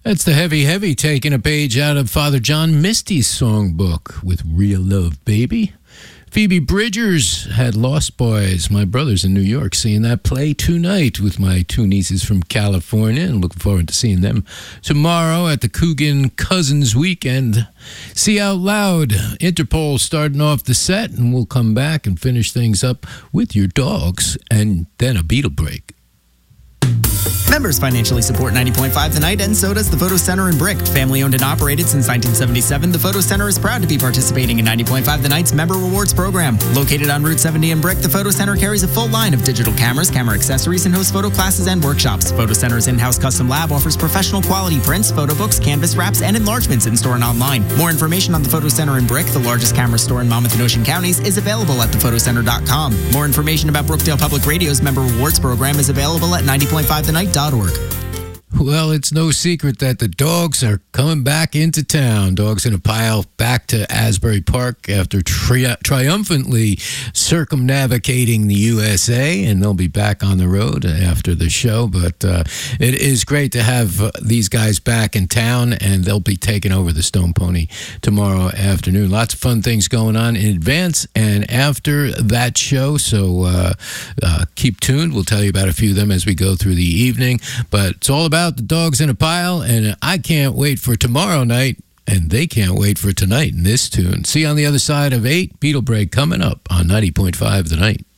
That's the Heavy Heavy taking a page out of Father John Misty's songbook with Real Love Baby. Phoebe Bridgers had Lost Boys. My brother's in New York seeing that play tonight with my two nieces from California, and looking forward to seeing them tomorrow at the Coogan Cousins Weekend. See Out Loud, Interpol starting off the set, and we'll come back and finish things up with your dogs and then a Beatle break. Members financially support 90.5 The Night, and so does the Photo Center in Brick. Family owned and operated since 1977, the Photo Center is proud to be participating in 90.5 The Night's Member Rewards program. Located on Route 70 in Brick, the Photo Center carries a full line of digital cameras, camera accessories, and hosts photo classes and workshops. Photo Center's in-house custom lab offers professional quality prints, photo books, canvas wraps, and enlargements in-store and online. More information on the Photo Center in Brick, the largest camera store in Monmouth and Ocean counties, is available at thephotoCenter.com. More information about Brookdale Public Radio's Member Rewards program is available at 90.5thenight.org. Well, it's no secret that the dogs are coming back into town. Dogs in a pile back to Asbury Park after triumphantly circumnavigating the USA, and they'll be back on the road after the show. But it is great to have these guys back in town, and they'll be taking over the Stone Pony tomorrow afternoon. Lots of fun things going on in advance and after that show, so keep tuned. We'll tell you about a few of them as we go through the evening, but it's all about the dogs in a pile, and I can't wait for tomorrow night, and they can't wait for tonight in this tune. See you on the other side of 8. Beatle break coming up on 90.5 The Night.